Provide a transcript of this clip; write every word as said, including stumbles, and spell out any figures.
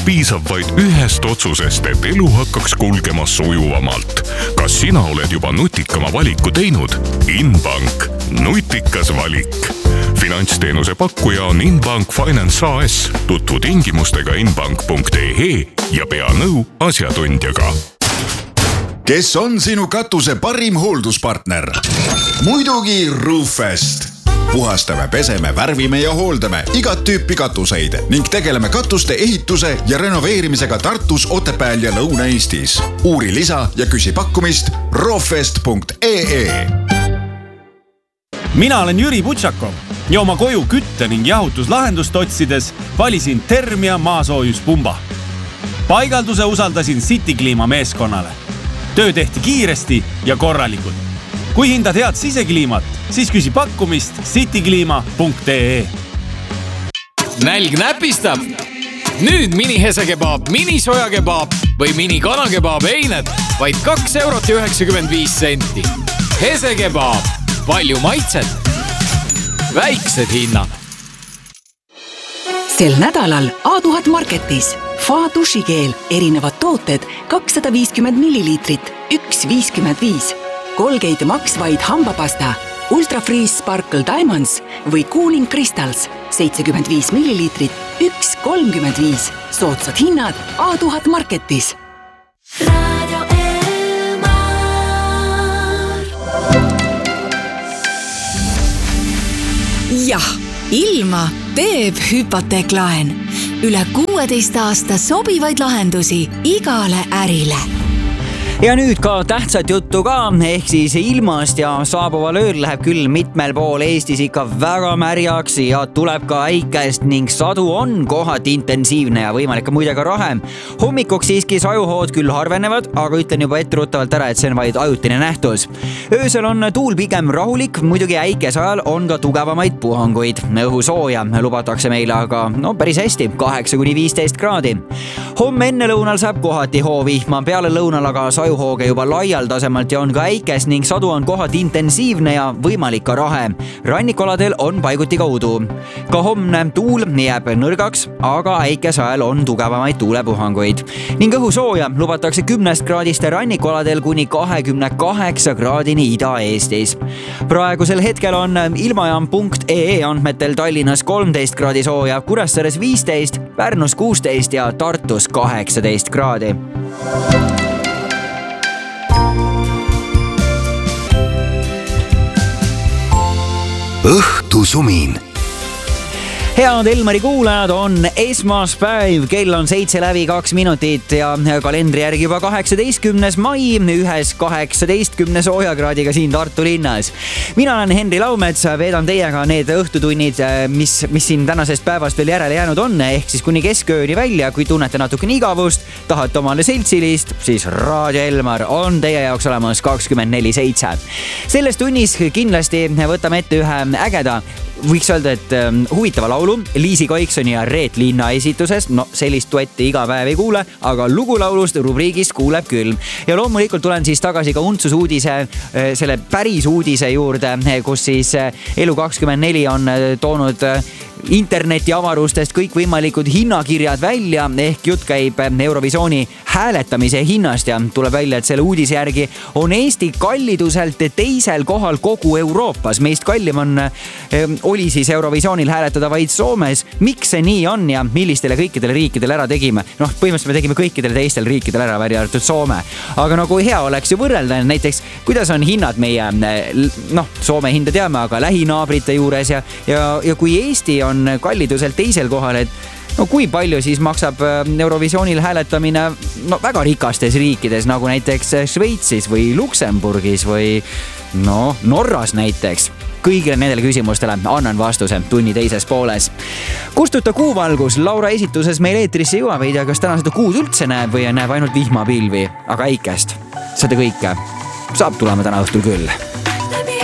piisab vaid ühest otsusest, et elu hakkaks kulgema sujuvamalt. Kas sina oled juba nutikama valiku teinud? Inbank. Nutikas valik. Finantsteenuse pakkuja on Inbank Finance A S. Tutvu tingimustega inbank punkt e e ja pea nõu asjatundjaga. Kes on sinu katuse parim hoolduspartner? Muidugi Roofest. Puhastame, peseme, värvime ja hooldame igat tüüpi katuseid ning tegeleme katuste ehituse ja renoveerimisega Tartus, Otepääl ja Lõuna-Eestis. Uuri lisa ja küsi pakkumist roofest punkt e e. Mina olen Jüri Butšakov ja oma koju kütte ning jahutuslahendust otsides valisin Termia maasoojuspumba. Paigalduse usaldasin City Clima meeskonnale. Töö tehti kiiresti ja korralikult. Kui hindad head sisekliimat, siis küsi pakkumist cityclima punkt e e. Nälg näpistab. Nüüd mini hesekebaab, mini sojakebaab või mini kanakebaab eined vaid kaks eurot ja üheksakümmend viis senti. Hesekebaab. Palju maitset. Väiksed hinnad. Sel nädalal A tuhat Marketis. Fa dušikeel, erinevad tooted, kakssada viiskümmend milliliitrit, üks viiskümmend viis. Colgate Max vaid hambapasta, Ultra Freeze Sparkle Diamonds või Cooling Crystals, seitsekümmend viis milliliitrit, üks kolmkümmend viis. Sootsad hinnad A tuhat Marketis. Jah, ilma teeb hüpoteeklaen. Üle kuueteist aasta sobivaid lahendusi igale ärile. Ja nüüd ka tähtsat juttu ka, ehk siis ilmast ja saabuval ööl läheb küll mitmel pool Eestis ikka väga märjaks ja tuleb ka äikest ning sadu on kohati intensiivne ja võimalik ka muide ka rahem. Hommikuks siiski sajuhood küll harvenevad, aga ütlen juba etteruttavalt ära, et see on vaid ajutine nähtus. Öösel on tuul pigem rahulik, muidugi äikes ajal on ka tugevamaid puhanguid. Õhu sooja lubatakse meile aga no päris hästi, kaheksa kuni viisteist kraadi. Homme enne lõunal saab kohati hoovihma, peale lõunal aga saju hooge juba laialdasemalt ja on ka äikes ning sadu on kohati intensiivne ja võimalik ka rahe. Rannikoladel on paiguti ka udu. Ka homne tuul jääb nõrgaks, aga äikes ajal on tugevamaid tuulepuhanguid. Ning õhu sooja lubatakse kümnest kraadiste rannikoladel kuni kahekümne kaheksa kraadini Ida-Eestis. Praegusel hetkel on ilmajaam punkt e e andmetel Tallinnas kolmteist kraadi sooja, Kuressaares viisteist, Pärnus kuusteist ja Tartus kaheksateist kraadi. Õhtusumin. Head Elmari kuulajad, on esmaspäev, kell on seitse läbi kaks minutit ja kalendri järgi juba kaheksateistkümnes mai, ühes kaheksateistkümne soojakraadiga siin Tartu linnas. Mina olen Henri Laumets, veedan teiega need õhtutunnid, mis, mis siin tänasest päevast veel järele jäänud on, ehk siis kuni keskööni välja, kui tunnete natukene igavust, tahate omale seltsilist, siis Raadio Elmar on teie jaoks olemas kakskümmend neli seitse. Selles tunnis kindlasti võtame ette ühe ägeda, võiks öelda, et huvitava laulu Liisi Koiksoni ja Reet Linna esituses. No sellist duetti iga päev ei kuule, aga lugulaulust rubriigist kuuleb küll. Ja loomulikult tulen siis tagasi ka Untsus uudise, selle päris uudise juurde, kus siis Elu kakskümmend neli on toonud interneti avarustest kõik võimalikud hinnakirjad välja, ehk jutt käib Eurovisiooni hääletamise hinnast ja tuleb välja, et selle uudise järgi on Eesti kalliduselt teisel kohal kogu Euroopas. Meist kallim on, oli siis Eurovisioonil hääletada vaid Soomes. Miks see nii on ja millistele kõikidele riikidele ära tegime? Noh, põhimõtteliselt me tegime kõikidele teistel riikidele ära, välja arvatud Soome. Aga no kui hea oleks ju võrrelda näiteks, kuidas on hinnad meie, noh, Soome hinda teame, aga lähinaabrite juures ja, ja, ja kui Eesti on on kalliduselt teisel kohal, et no kui palju siis maksab Eurovisioonil hääletamine no, väga rikastes riikides, nagu näiteks Šveitsis või Luksemburgis või no, Norras näiteks. Kõigile nendele küsimustele annan vastuse tunni teises pooles. Kustuta kuuvalgus, Laura esituses meil eetrisse jõuab, ei tea, kas täna seda kuud üldse näeb või näeb ainult vihmapilvi, aga äikest. Seda kõike saab tulema täna õhtul küll.